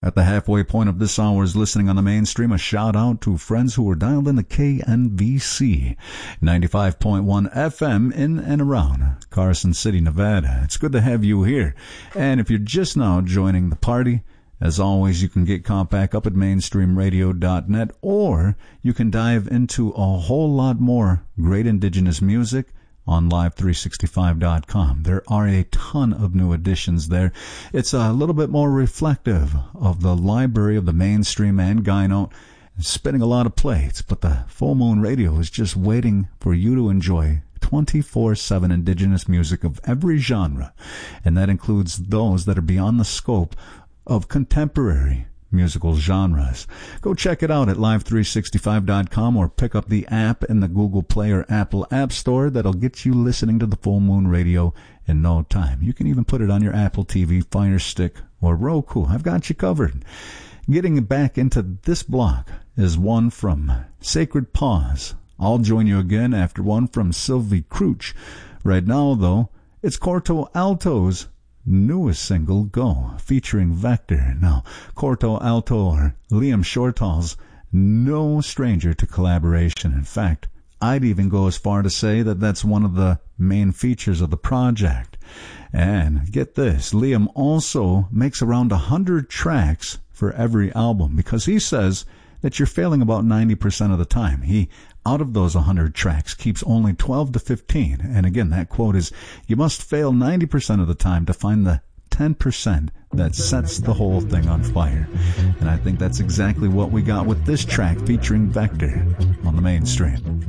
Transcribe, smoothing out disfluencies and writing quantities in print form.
At the halfway point of this hour's listening on the mainstream, a shout out to friends who were dialed into KNVC 95.1 FM in and around Carson City, Nevada. It's good to have you here. And if you're just now joining the party, as always, you can get caught back up at mainstreamradio.net, or you can dive into a whole lot more great indigenous music on live365.com. There are a ton of new additions there. It's a little bit more reflective of the library of the mainstream and Gyno. It's spinning a lot of plates, but the Full Moon Radio is just waiting for you to enjoy 24/7 indigenous music of every genre, and that includes those that are beyond the scope of contemporary musical genres. Go check it out at live365.com or pick up the app in the Google Play or Apple App Store. That'll get you listening to the Full Moon Radio in no time. You can even put it on your Apple TV, Fire Stick, or Roku. I've got you covered. Getting back into this block is one from Sacred Paws. I'll join you again after one from Sylvie Crouch. Right now, though, it's Corto Alto's newest single, Go, featuring Vector. Now, Corto Alto, or Liam Shortall's, no stranger to collaboration. In fact, I'd even go as far to say that that's one of the main features of the project. And get this, Liam also makes around 100 tracks for every album, because he says that you're failing about 90% of the time. He, out of those 100 tracks, keeps only 12 to 15. And again, that quote is, you must fail 90% of the time to find the 10% that sets the whole thing on fire. And I think that's exactly what we got with this track featuring Vector on the mainstream.